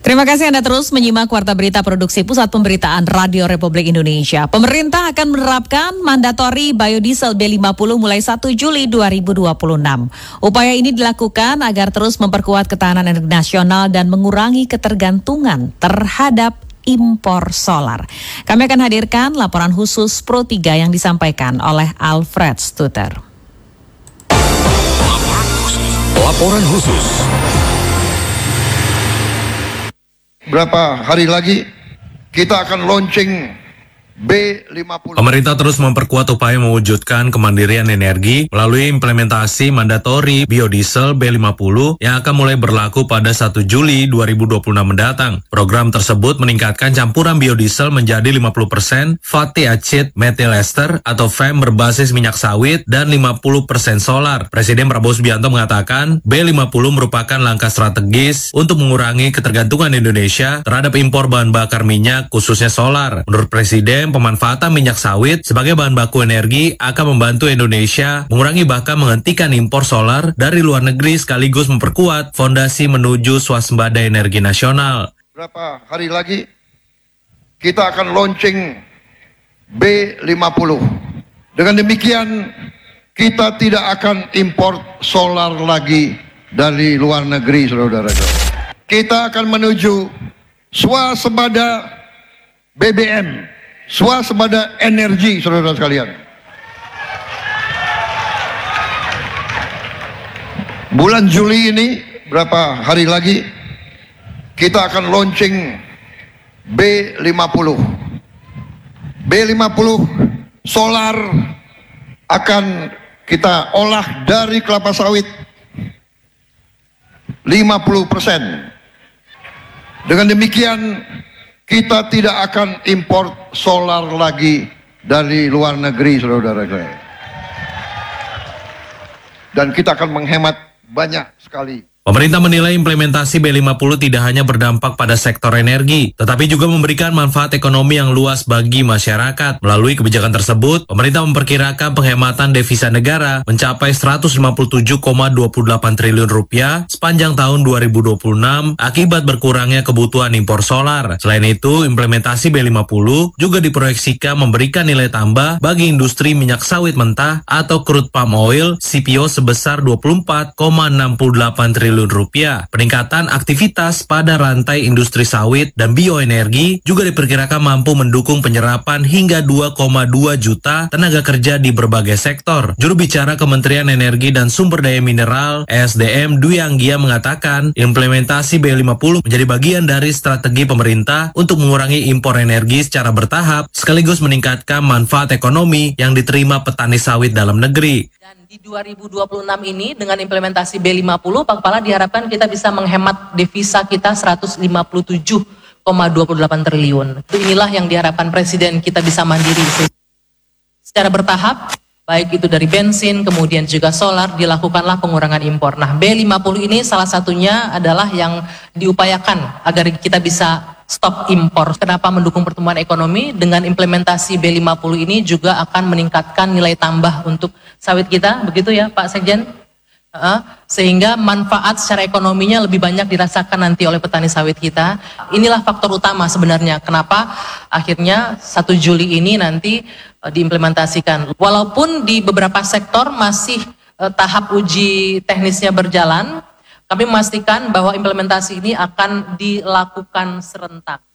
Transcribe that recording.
Terima kasih Anda terus menyimak Warta Berita Produksi Pusat Pemberitaan Radio Republik Indonesia. Pemerintah akan menerapkan mandatori biodiesel B50 mulai 1 Juli 2026. Upaya ini dilakukan agar terus memperkuat ketahanan energi nasional dan mengurangi ketergantungan terhadap impor solar. Kami akan hadirkan laporan khusus Pro 3 yang disampaikan oleh Alfred Stuter. Laporan khusus. Berapa hari lagi kita akan launching B50. Pemerintah terus memperkuat upaya mewujudkan kemandirian energi melalui implementasi mandatori biodiesel B50 yang akan mulai berlaku pada 1 Juli 2026 mendatang. Program tersebut meningkatkan campuran biodiesel menjadi 50% fatty acid methyl ester atau FAM berbasis minyak sawit dan 50% solar. Presiden Prabowo Subianto mengatakan B50 merupakan langkah strategis untuk mengurangi ketergantungan Indonesia terhadap impor bahan bakar minyak khususnya solar. Menurut Presiden, pemanfaatan minyak sawit sebagai bahan baku energi akan membantu Indonesia mengurangi bahkan menghentikan impor solar dari luar negeri sekaligus memperkuat fondasi menuju swasembada energi nasional. Berapa hari lagi kita akan launching B50. Dengan demikian kita tidak akan impor solar lagi dari luar negeri, saudara-saudara. Kita akan menuju swasembada BBM. Swasembada energi, saudara sekalian. Bulan Juli ini, berapa hari lagi, kita akan launching B50. B50 solar akan kita olah dari kelapa sawit 50%. Dengan demikian, kita tidak akan impor solar lagi dari luar negeri, saudara-saudara. Dan kita akan menghemat banyak sekali. Pemerintah menilai implementasi B50 tidak hanya berdampak pada sektor energi, tetapi juga memberikan manfaat ekonomi yang luas bagi masyarakat. Melalui kebijakan tersebut, pemerintah memperkirakan penghematan devisa negara mencapai 157,28 triliun rupiah sepanjang tahun 2026 akibat berkurangnya kebutuhan impor solar. Selain itu, implementasi B50 juga diproyeksikan memberikan nilai tambah bagi industri minyak sawit mentah atau crude palm oil CPO sebesar 24,68 triliun rupiah. Peningkatan aktivitas pada rantai industri sawit dan bioenergi juga diperkirakan mampu mendukung penyerapan hingga 2,2 juta tenaga kerja di berbagai sektor. Juru bicara Kementerian Energi dan Sumber Daya Mineral (ESDM) Dwi Anggia mengatakan implementasi B50 menjadi bagian dari strategi pemerintah untuk mengurangi impor energi secara bertahap sekaligus meningkatkan manfaat ekonomi yang diterima petani sawit dalam negeri. Dan di 2026 ini dengan implementasi B50, Pak Kepala, diharapkan kita bisa menghemat devisa kita 157,28 triliun. Inilah yang diharapkan Presiden kita bisa mandiri secara bertahap, baik itu dari bensin, kemudian juga solar, dilakukanlah pengurangan impor. Nah, B50 ini salah satunya adalah yang diupayakan agar kita bisa stop impor. Kenapa mendukung pertumbuhan ekonomi? Dengan implementasi B50 ini juga akan meningkatkan nilai tambah untuk sawit kita, begitu ya Pak Sekjen? Sehingga manfaat secara ekonominya lebih banyak dirasakan nanti oleh petani sawit kita. Inilah faktor utama sebenarnya kenapa akhirnya 1 Juli ini nanti diimplementasikan. Walaupun di beberapa sektor masih tahap uji teknisnya berjalan, kami memastikan bahwa implementasi ini akan dilakukan serentak.